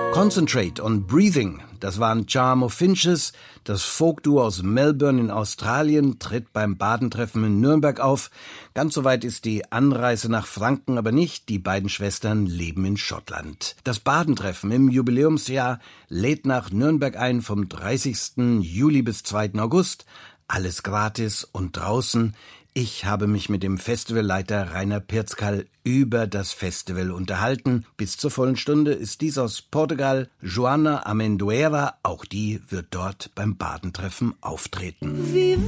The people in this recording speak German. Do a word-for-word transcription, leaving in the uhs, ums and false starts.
Concentrate on Breathing, das waren Charm of Finches. Das Folkduo aus Melbourne in Australien tritt beim Badentreffen in Nürnberg auf. Ganz so weit ist die Anreise nach Franken aber nicht. Die beiden Schwestern leben in Schottland. Das Badentreffen im Jubiläumsjahr lädt nach Nürnberg ein vom dreißigsten Juli bis zweiten August. Alles gratis und draußen. Ich habe mich mit dem Festivalleiter Rainer Pirzkal über das Festival unterhalten. Bis zur vollen Stunde ist dies aus Portugal Joana Amendoeira. Auch die wird dort beim Badentreffen auftreten.